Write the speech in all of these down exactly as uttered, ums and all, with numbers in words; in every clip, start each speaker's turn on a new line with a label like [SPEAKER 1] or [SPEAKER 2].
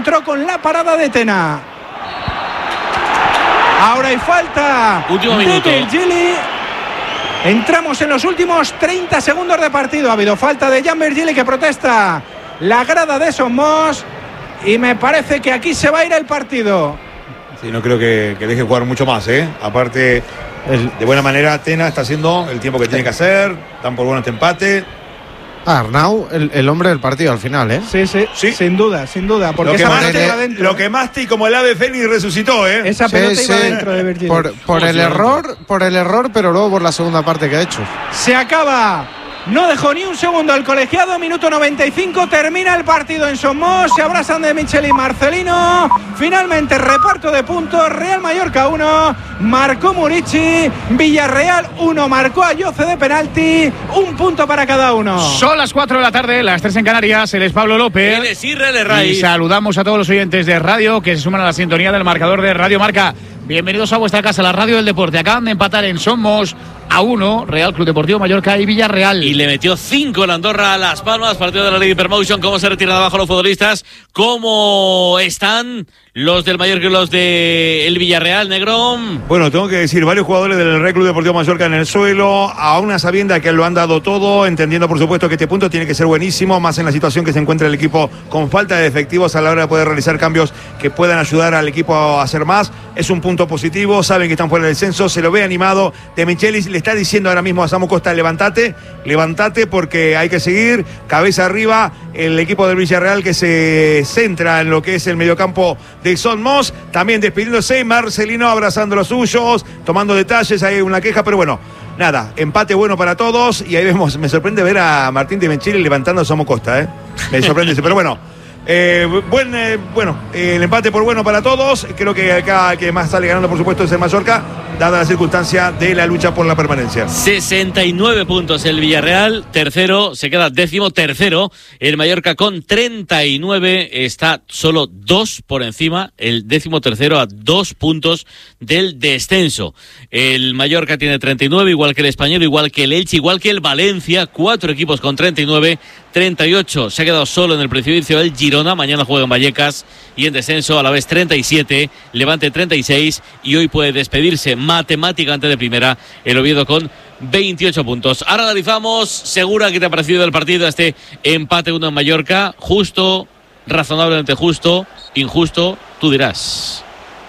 [SPEAKER 1] encontró con la parada de Tena. Ahora hay falta
[SPEAKER 2] Último
[SPEAKER 1] de
[SPEAKER 2] minuto.
[SPEAKER 1] Virgili. Entramos en los últimos treinta segundos de partido. Ha havido falta de Jan Virgili, que protesta la grada de Somos. Y me parece que aquí se va a ir el partido.
[SPEAKER 3] Sí, no creo que, que deje jugar mucho más, ¿eh? Aparte, el, de buena manera, Tena está haciendo el tiempo que tiene que hacer. Dan por bueno este empate.
[SPEAKER 4] Ah, Arnau, el, el hombre del partido al final, ¿eh?
[SPEAKER 1] Sí, sí,
[SPEAKER 3] Sí.
[SPEAKER 1] sin duda, sin duda. Porque
[SPEAKER 3] Lo que,
[SPEAKER 1] esa
[SPEAKER 3] más,
[SPEAKER 1] pelota iba dentro.
[SPEAKER 3] lo que más y como el ave Fénix resucitó, ¿eh?
[SPEAKER 1] Esa
[SPEAKER 4] Sí,
[SPEAKER 1] pelota
[SPEAKER 4] sí.
[SPEAKER 1] iba dentro de Virgili.
[SPEAKER 4] Por, por el error, por el error, pero luego por la segunda parte que ha hecho.
[SPEAKER 1] Se acaba. No dejó ni un segundo el colegiado. Minuto noventa y cinco. Termina el partido en Somos. Se abrazan de Michel y Marcelino. Finalmente reparto de puntos. Real Mallorca uno. Marcó Murici. Villarreal uno. Marcó Ayoce de penalti. Un punto para cada uno.
[SPEAKER 5] Son las cuatro de la tarde, las tres en Canarias. Él es Pablo López.
[SPEAKER 2] Él es Israel Raiz.
[SPEAKER 5] Y saludamos a todos los oyentes de radio que se suman a la sintonía del marcador de Radio Marca. Bienvenidos a vuestra casa, la radio del deporte. Acaban de empatar en Somos a uno, Real Club Deportivo Mallorca y Villarreal.
[SPEAKER 2] Y le metió cinco en Andorra a Las Palmas, partido de la Liga Hypermotion. ¿Cómo se retiran abajo los futbolistas? ¿Cómo están los del Mallorca y los del Villarreal, Negrón?
[SPEAKER 3] Bueno, tengo que decir, varios jugadores del Real Club Deportivo Mallorca en el suelo, a una sabienda que lo han dado todo, entendiendo por supuesto que este punto tiene que ser buenísimo, más en la situación que se encuentra el equipo con falta de efectivos a la hora de poder realizar cambios que puedan ayudar al equipo a hacer más. Es un punto positivo, saben que están fuera del descenso, se lo ve animado. De Michelis le está diciendo ahora mismo a Samu Costa, levántate, levántate porque hay que seguir, cabeza arriba, el equipo del Villarreal que se centra en lo que es el mediocampo de Somos, también despidiéndose, Marcelino abrazando los suyos, tomando detalles, hay una queja, pero bueno, nada, empate bueno para todos, y ahí vemos, me sorprende ver a Martín de Michelis levantando a Samu Costa, ¿eh? Me sorprende, pero bueno. Eh, buen, eh, bueno, eh, el empate por bueno para todos. Creo que acá que más sale ganando, por supuesto, es el Mallorca, dada la circunstancia de la lucha por la permanencia.
[SPEAKER 2] sesenta y nueve puntos el Villarreal, tercero, se queda décimo tercero. El Mallorca con treinta y nueve está solo dos por encima, el décimo tercero a dos puntos del descenso. El Mallorca tiene treinta y nueve, igual que el Español, igual que el Elche, igual que el Valencia, cuatro equipos con treinta y nueve. treinta y ocho se ha quedado solo en el precipicio el Girona, mañana juega en Vallecas, y en descenso a la vez treinta y siete, Levante treinta y seis, y hoy puede despedirse matemáticamente de primera el Oviedo con veintiocho puntos. Ahora analizamos, Segura, ¿qué te ha parecido el partido, este empate uno en Mallorca? Justo, razonablemente justo, injusto, tú dirás.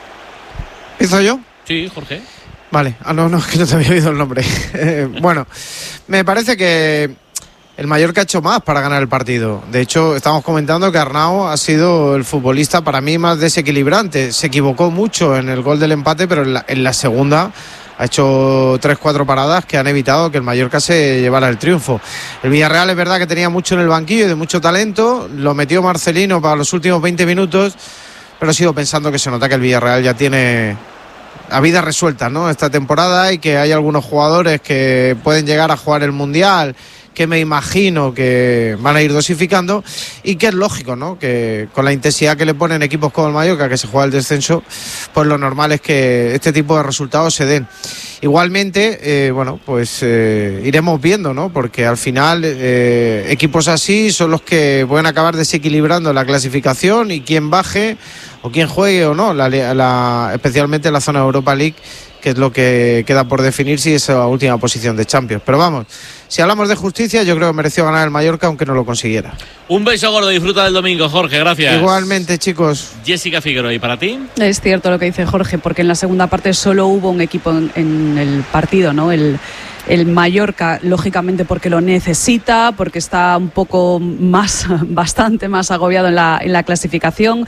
[SPEAKER 4] ¿Empiezo yo?
[SPEAKER 2] Sí, Jorge.
[SPEAKER 4] Vale, ah, no, no, es que no te había oído el nombre. Eh, bueno, me parece que el Mallorca ha hecho más para ganar el partido. De hecho, estamos comentando que Arnau ha sido el futbolista para mí más desequilibrante. Se equivocó mucho en el gol del empate, pero en la, en la segunda ha hecho tres, cuatro paradas que han evitado que el Mallorca se llevara el triunfo. El Villarreal es verdad que tenía mucho en el banquillo y de mucho talento. Lo metió Marcelino para los últimos veinte minutos, pero sigo pensando que se nota que el Villarreal ya tiene a vida resuelta, ¿no?, esta temporada, y que hay algunos jugadores que pueden llegar a jugar el Mundial, que me imagino que van a ir dosificando, y que es lógico, ¿no?, que con la intensidad que le ponen equipos como el Mallorca, que se juega el descenso, pues lo normal es que este tipo de resultados se den. Igualmente, eh, bueno, pues eh, iremos viendo, ¿no?, porque al final eh, equipos así son los que pueden acabar desequilibrando la clasificación, y quien baje o quien juegue o no, la, la, especialmente en la zona de Europa League, que es lo que queda por definir si es la última posición de Champions. Pero vamos, si hablamos de justicia, yo creo que mereció ganar el Mallorca, aunque no lo consiguiera.
[SPEAKER 2] Un beso gordo, disfruta del domingo, Jorge, gracias.
[SPEAKER 4] Igualmente, chicos.
[SPEAKER 2] Jessica Figueroa, ¿y para ti?
[SPEAKER 6] Es cierto lo que dice Jorge, porque en la segunda parte solo hubo un equipo en, en el partido, ¿no? El El Mallorca, lógicamente, porque lo necesita, porque está un poco más, bastante más agobiado en la, en la clasificación.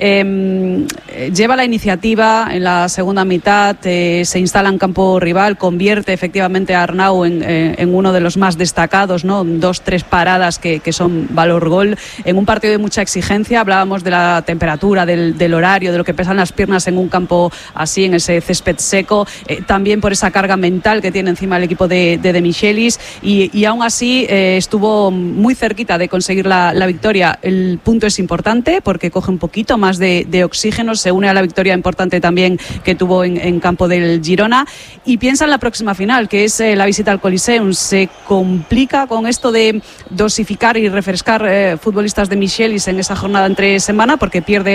[SPEAKER 6] Eh, lleva la iniciativa en la segunda mitad, eh, se instala en campo rival, convierte efectivamente a Arnau en, eh, en uno de los más destacados, ¿no? Dos, tres paradas que, que son valor gol. En un partido de mucha exigencia, hablábamos de la temperatura, del, del horario, de lo que pesan las piernas en un campo así, en ese césped seco. Eh, también por esa carga mental que tiene encima el equipo de, de, de Michelis, y, y aún así eh, estuvo muy cerquita de conseguir la, la victoria. El punto es importante porque coge un poquito más de, de oxígeno, se une a la victoria importante también que tuvo en, en campo del Girona, y piensa en la próxima final, que es eh, la visita al Coliseum. Se complica con esto de dosificar y refrescar eh, futbolistas de Michelis en esa jornada entre semana, porque pierde